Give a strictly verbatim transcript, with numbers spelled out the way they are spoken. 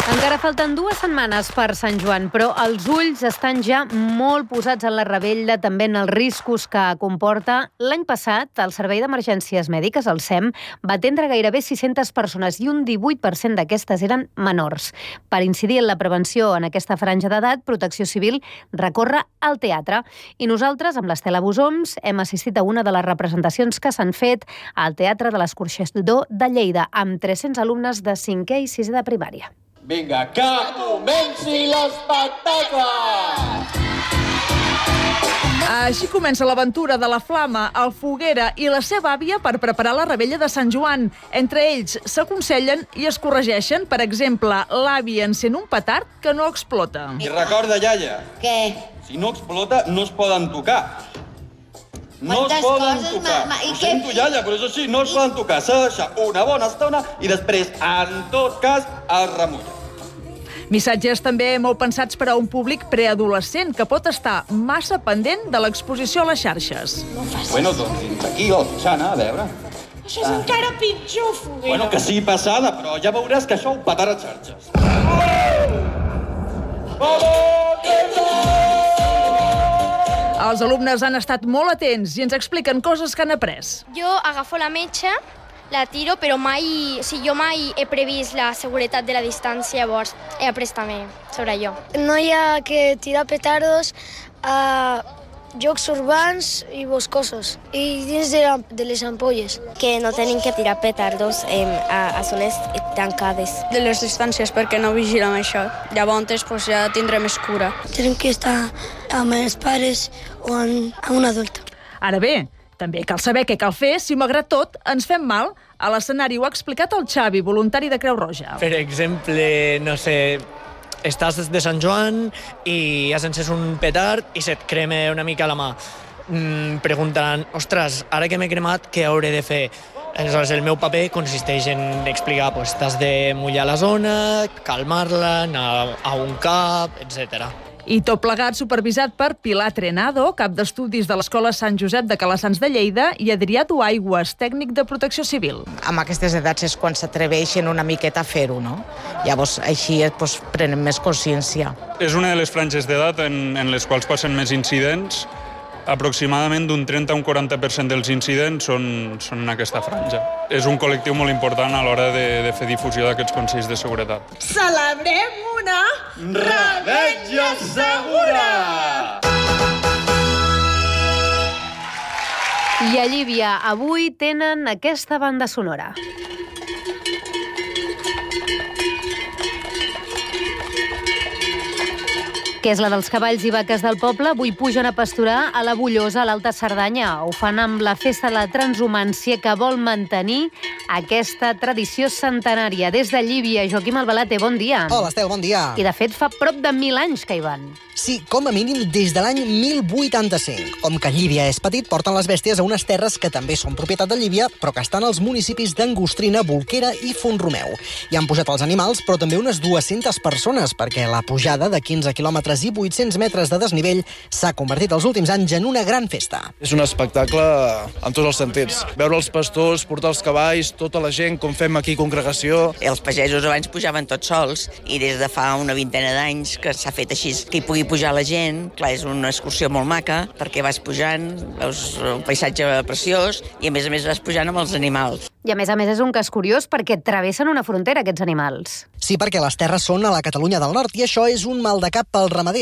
Encara falten dues setmanes per Sant Joan, però els ulls estan ja molt posats en la revetlla, també en els riscos que comporta. L'any passat, el Servei d'Emergències Mèdiques, el SEM, va atendre gairebé sis-centes persones i un divuit per cent d'aquestes eren menors. Per incidir en la prevenció en aquesta franja d'edat, Protecció Civil recorre al teatre. I nosaltres, amb l'Estela Busoms, hem assistit a una de les representacions que s'han fet al Teatre de l'Escorxador de Lleida, amb tres-cents alumnes de cinquè i sisè de primària. Vinga, que comenci l'espectacle! Així comença l'aventura de la Flama, el Foguera i la seva àvia per preparar la revetlla de Sant Joan. Entre ells s'aconsellen i es corregeixen. Per exemple, l'àvia encén un petard que no explota. I recorda, iaia, Què? si no explota no es poden tocar. No es Quantes poden coses, tocar. ma- ma- i Ho què- sento, iaia, però és així, no es poden tocar. S'ha de deixar una bona estona i després, en tot cas, es remulla. Missatges també molt pensats per a un públic preadolescent que pot estar massa pendent de l'exposició a les xarxes. Bueno, doncs fins aquí, oh, Xana, a veure. Això és encara pitjor, Foguera. Bueno, que sí, passada, però ja veuràs que això ho petarà a xarxes. Els alumnes han estat molt atents i ens expliquen coses que han après. Jo agafo la metxa, la tiro, però mai, o sigui, jo mai he previst la seguretat de la distància, llavors he après també sobre allò. No hi ha que tirar petardos a jocs urbans i boscosos i dins de, la, de les ampolles. Que no tenim que tirar petardos eh, a, a zones tancades. De les distàncies, perquè no vigilem això. Llavors pues, ja tindrem més cura. Tenim que estar amb els pares o amb, amb un adult. Ara bé, també cal saber què cal fer si, malgrat tot, ens fem mal. A l'escenari ho ha explicat el Xavi, voluntari de Creu Roja. Per exemple, no sé, estàs de Sant Joan i has encès un petard i se't crema una mica la mà. Mm, preguntaran, ostres, ara que m'he cremat, què hauré de fer? Aleshores, el meu paper consisteix en explicar, pues, t'has de mullar la zona, calmar-la, anar a un cap, etcètera. I tot plegat supervisat per Pilar Trenado, cap d'estudis de l'Escola Sant Josep de Calassans de Lleida, i Adrià Duaigües, tècnic de Protecció Civil. Amb aquestes edats és quan s'atreveixen una miqueta a fer-ho, no? Llavors, així doncs, prenen més consciència. És una de les franges d'edat en, en les quals passen més incidents. Aproximadament d'un trenta a un quaranta per cent dels incidents són, són en aquesta franja. És un col·lectiu molt important a l'hora de, de fer difusió d'aquests consells de seguretat. Celebrem una revetlla segura! I a Llívia avui tenen aquesta banda sonora. Que és la dels cavalls i vaques del poble. Avui pugen a pasturar a la Bullosa, a l'Alta Cerdanya. Ho fan amb la festa de la transhumància que vol mantenir aquesta tradició centenària. Des de Llívia, Joaquim Albalate, bon dia. Hola, Estel, bon dia. I de fet fa prop de mil anys que hi van. Sí, com a mínim des de l'any mil vuitanta-cinc. Com que Llívia és petit, porten les bèsties a unes terres que també són propietat de Llívia, però que estan als municipis d'Angostrina, Bolquera i Font-romeu. Hi han pujat els animals, però també unes dues-centes persones, perquè la pujada de quinze quilòmetres i vuit-cents metres de desnivell s'ha convertit els últims anys en una gran festa. És un espectacle en tots els sentits. Veure els pastors, portar els cavalls, tota la gent, com fem aquí congregació. Els pagesos abans pujaven tots sols i des de fa una vintena d'anys que s'ha fet així, que hi pugui pujar la gent. Clar, és una excursió molt maca perquè vas pujant, veus un paisatge preciós i a més a més vas pujant amb els animals. I a més a més és un cas curiós perquè travessen una frontera aquests animals. Sí, perquè les terres són a la Catalunya del Nord i això és un mal de cap pel ramader.